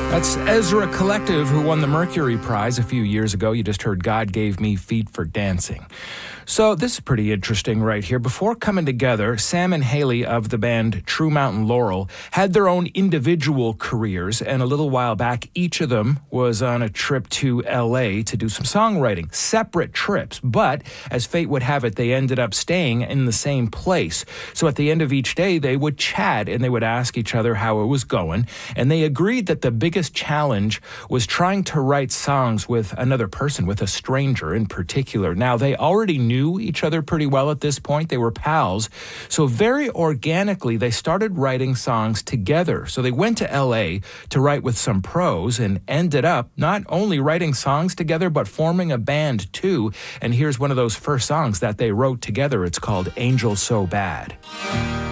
That's Ezra Collective, who won the Mercury Prize a few years ago. You just heard God Gave Me Feet for Dancing. So this is pretty interesting right here. Before coming together, Sam and Haley of the band True Mountain Laurel had their own individual careers, and a little while back, each of them was on a trip to L.A. to do some songwriting. Separate trips, but as fate would have it, they ended up staying in the same place. So at the end of each day, they would chat and they would ask each other how it was going, and they agreed that the biggest challenge was trying to write songs with another person, with a stranger in particular. Now, they already knew each other pretty well at this point. They were pals. So very organically, they started writing songs together. So they went to L.A. to write with some pros and ended up not only writing songs together, but forming a band too. And here's one of those first songs that they wrote together. It's called Angel So Bad.